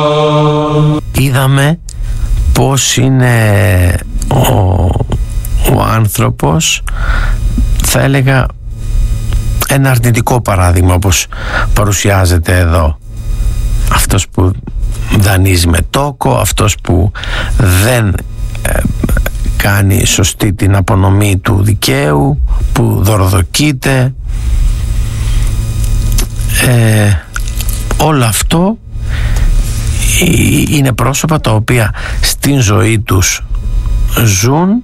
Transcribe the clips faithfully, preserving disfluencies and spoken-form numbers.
Είδαμε πώς είναι ο, ο άνθρωπος, θα έλεγα ένα αρνητικό παράδειγμα όπως παρουσιάζεται εδώ. Αυτός που δανείζει με τόκο, αυτός που δεν ε, κάνει σωστή την απονομή του δικαίου, που δωροδοκείται. Ε, όλο αυτό είναι πρόσωπα τα οποία στην ζωή τους ζουν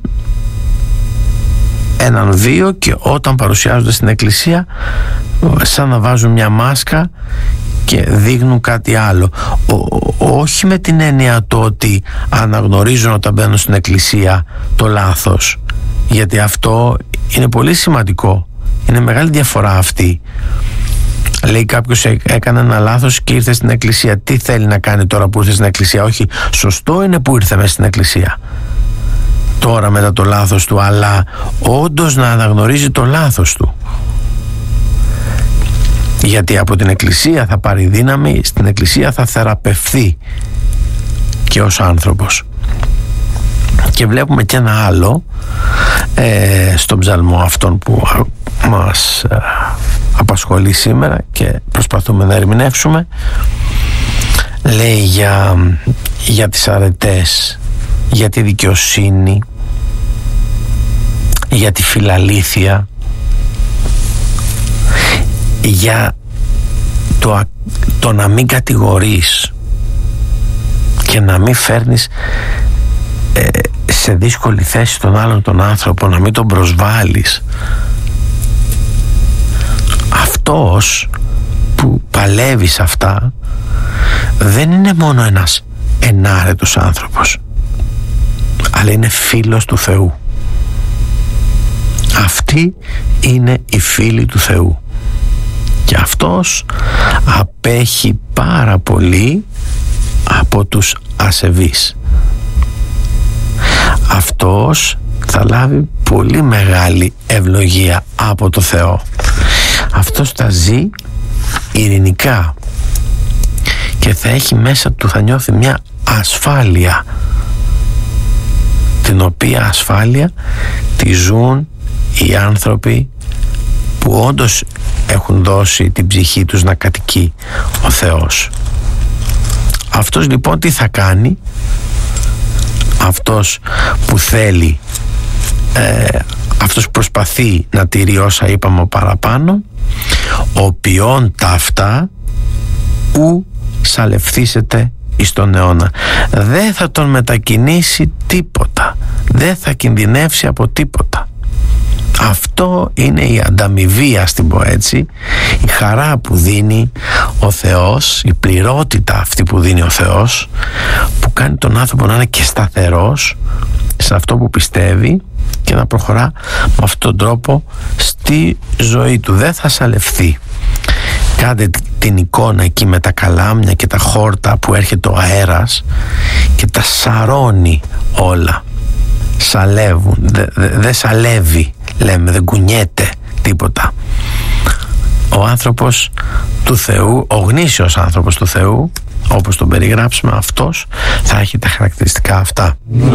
έναν βίο και όταν παρουσιάζονται στην εκκλησία σαν να βάζουν μια μάσκα και δείχνουν κάτι άλλο. Ο, ο, όχι με την έννοια το ότι αναγνωρίζουν όταν μπαίνουν στην εκκλησία το λάθος, γιατί αυτό είναι πολύ σημαντικό, είναι μεγάλη διαφορά αυτή. Λέει κάποιος έκανε ένα λάθος και ήρθε στην εκκλησία. Τι θέλει να κάνει τώρα που ήρθε στην εκκλησία? Όχι, σωστό είναι που ήρθε μέσα στην εκκλησία τώρα μετά το λάθος του, αλλά όντως να αναγνωρίζει το λάθος του, γιατί από την εκκλησία θα πάρει δύναμη, στην εκκλησία θα θεραπευθεί και ως άνθρωπος. Και βλέπουμε και ένα άλλο ε, στον ψαλμό αυτόν που μας ε, απασχολεί σήμερα και προσπαθούμε να ερμηνεύσουμε. Λέει για, για τις αρετές, για τη δικαιοσύνη, για τη φιλαλήθεια, για το, το να μην κατηγορείς και να μην φέρνεις ε, σε δύσκολη θέση τον άλλον τον άνθρωπο, να μην τον προσβάλλεις. Αυτός που παλεύει σε αυτά δεν είναι μόνο ένας ενάρετος άνθρωπος, αλλά είναι φίλος του Θεού. Αυτοί είναι οι φίλοι του Θεού και αυτός απέχει πάρα πολύ από τους ασεβείς. Αυτός θα λάβει πολύ μεγάλη ευλογία από το Θεό. Αυτός θα ζει ειρηνικά και θα έχει μέσα του, θα νιώθει μια ασφάλεια, την οποία ασφάλεια τη ζουν οι άνθρωποι που όντως έχουν δώσει την ψυχή τους να κατοικεί ο Θεός. Αυτός λοιπόν τι θα κάνει? Αυτός που θέλει, ε, αυτός που προσπαθεί να τηρεί όσα είπαμε παραπάνω, ο ποιόν τα αυτά ου σαλευθήσεται εις τον αιώνα. Δεν θα τον μετακινήσει τίποτα, δεν θα κινδυνεύσει από τίποτα. Αυτό είναι η ανταμοιβή, ας την πω έτσι, η χαρά που δίνει ο Θεός, η πληρότητα αυτή που δίνει ο Θεός, που κάνει τον άνθρωπο να είναι και σταθερός σε αυτό που πιστεύει και να προχωρά με αυτόν τον τρόπο στη ζωή του. Δεν θα σαλευθεί. Κάντε την εικόνα εκεί με τα καλάμια και τα χόρτα που έρχεται ο αέρας και τα σαρώνει όλα. Σαλεύουν, δεν δε, δε σαλεύει, λέμε, δεν κουνιέται τίποτα. Ο άνθρωπος του Θεού, ο γνήσιος άνθρωπος του Θεού, όπως τον περιγράψουμε, αυτός θα έχει τα χαρακτηριστικά αυτά.